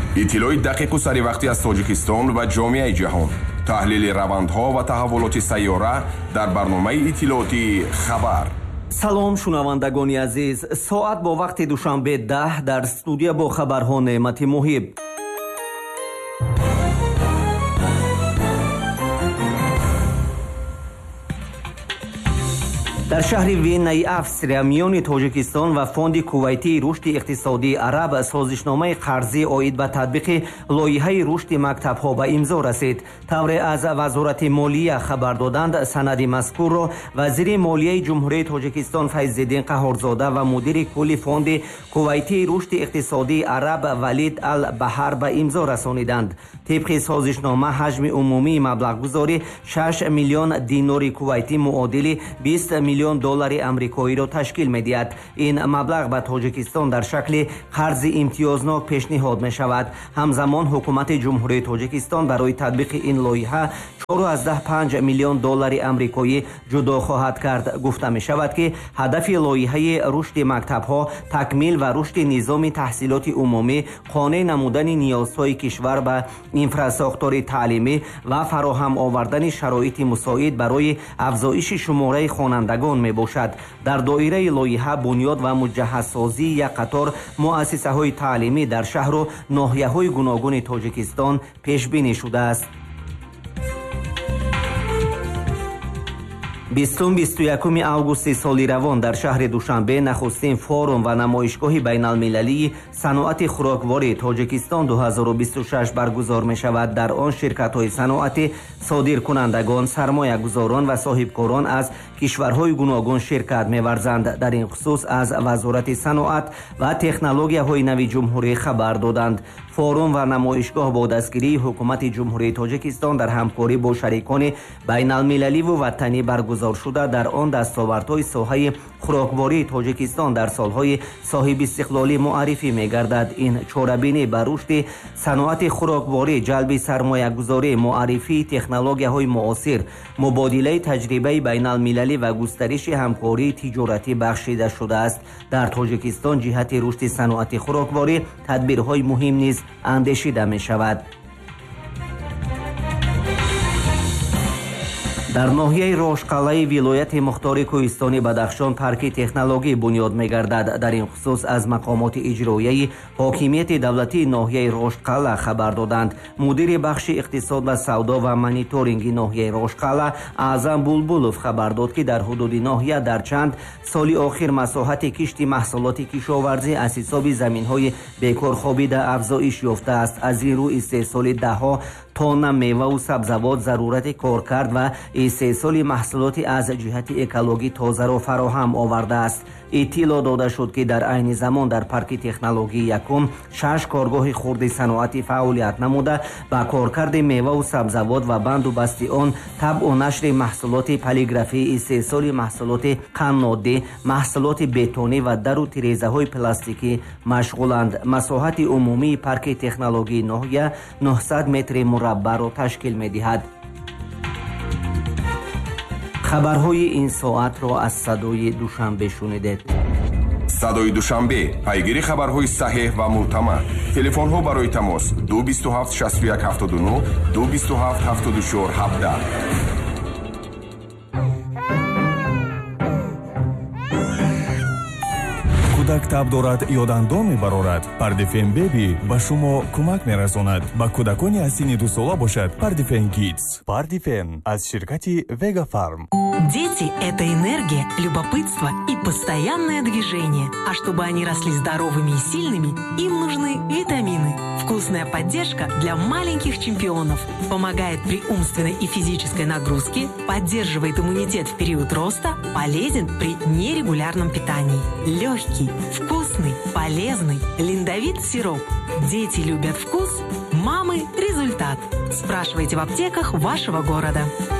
иттилои дақиқу саривақтӣ аз Тоҷикистон ва ҷомеаи ҷаҳон. таҳлили равандҳо ва таҳаввулоти сайёра дар барномаи иттилооти хабар. салом шунавандагони азиз, соат бо вақти душанбе 10 дар студия бо хабарҳо Неъмати Муҳиб. дар шаҳри Венаи Австрия миёни Тоҷикистон ва фонди Кувайтии рушди иқтисодии араб созишномаи қарзӣ оид ба татбиқи лоиҳаи рушди мактабҳо ба имзо расид. тавре аз вазорати молия хабар доданд, санади мазкурро вазири молияи ҷумҳурияи Тоҷикистон Файзиддин Қаҳорзода ва мудири кулли фонди Кувайтии рушди иқтисодии араб Валид ал-Баҳар ба имзо расониданд. тибқи созишнома ҳаҷми умумии маблағгузори 6 миллион динори кувайтӣ муодили 20 миллион доллари амрикоиро ташкил медиҳад. ин маблағ ба Тоҷикистон дар шакли қарзи имтиёзнок пешниҳод мешавад. ҳамзамон ҳукумати ҷумҳурияи Тоҷикистон барои татбиқи ин лоиҳа 4,5 миллион доллари амрикоӣ ҷудо хоҳад кард. гуфта мешавад, ки ҳадафи лоиҳаи рушди мактабҳо такмил ва рушди низоми таҳсилоти умумӣ, қонеъ намудани ниёзҳои кишвар ба инфраструктураи таълимӣ ва фароҳам овардани шароити мусоид барои афзоиши шумораи хонандагон мебошад. дар доираи лоиҳа бунёд ва муҷаҳҳазсозии як қатор муассисаҳои таълимӣ дар шаҳру ноҳияҳои гуногуни Тоҷикистон пешбинӣ шудааст. 20-21 августи соли равон дар шаҳри Душанбе нахустин форум ва намоишгоҳи байналмилалии саноати хӯрокворӣ Тоҷикистон 2026 баргузор мешавад. дар он ширкатҳои саноатӣ, содиркунандагон, сармоягузорон ва соҳибкорон аз кишварҳои гуногун ширкат меварзанд. дар ин хусус аз вазорати саноат ва технологияҳои нави ҷумҳурӣ хабар доданд. форум ва намоишгоҳ бо дастгирии ҳукумати ҷумҳурияи Тоҷикистон дар ҳамкорӣ бо шарикони байналмилаливу ватанӣ баргузор шуда, дар он дастовардҳои соҳаи хӯроквории Тоҷикистон дар солҳои соҳибистиқлолӣ муаррифӣ мегардад. ин чорабинӣ ба рушди саноати хӯрокворӣ, ҷалби сармоягузорӣ, муаррифии технологияҳои муосир, мубодилаи таҷрибаи байналмилалӣ ва густариши ҳамкории тиҷоратӣ бахшида шудааст. дар Тоҷикистон ҷиҳати рушди саноати хӯрокворӣ тадбирҳои муҳим низ андешида мешавад. дар ноҳияи Рошқалаи вилояти Мухтори Кӯҳистони Бадахшон парки технологӣ бунёд мегардад. дар ин хусус аз мақомоти иҷроияи ҳокимияти давлатии ноҳияи Рошқала хабар доданд. мудири бахши иқтисод ва савдо ва мониторинги ноҳияи Рошқала Аъзам Булбулов хабар дод, ки дар ҳудуди ноҳия дар чанд соли охир масоҳати кишти маҳсулоти кишоварзӣ аз ҳисоби заминҳои бекорхобида афзоиш ёфтааст. аз ин рӯ истеҳсоли даҳҳо тонна меваву сабзавот зарурати коркард ва истеҳсоли маҳсулоти аз ҷиҳати экологӣ тозаро фароҳам овардааст. иттилоъ дода шуд, ки дар айни замон дар парки технологии якум 6 коргоҳи хурди саноатӣ фаъолият намуда ба коркарди меваву сабзавот ва бандубасти он, табъу нашри маҳсулоти полиграфӣ, истеҳсоли маҳсулоти қаннодӣ, маҳсулоти бетонӣ ва дару тирезаҳои пластикӣ машғуланд. масоҳати умумии парки технологии ноҳия 900 метри мураббаъро ташкил медиҳад. хабарҳои ин соатро аз садои Душанбе шунидед. садои Душанбе, пайгири хабарҳои саҳеҳ ва мӯътамад. телефонҳо барои тамос 227 61 79 227 74 17. кӯдак таб дорад ё дандон мебарорад, Пардифен Беби ба шумо кӯмак мерасонад. ба кӯдакони аз синни 2 сола бошад Пардифен Kids. Пардифен аз ширкати Vega Farm. Дети – это энергия, любопытство и постоянное движение. А чтобы они росли здоровыми и сильными, им нужны витамины. Вкусная поддержка для маленьких чемпионов. Помогает при умственной и физической нагрузке, поддерживает иммунитет в период роста, полезен при нерегулярном питании. Легкий, вкусный, полезный, линдовит сироп. Дети любят вкус, мамы – результат. Спрашивайте в аптеках вашего города.